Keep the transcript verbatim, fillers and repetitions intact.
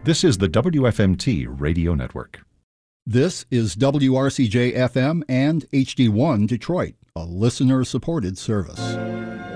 This is the W F M T Radio Network. This is W R C J F M and H D one Detroit, a listener-supported service.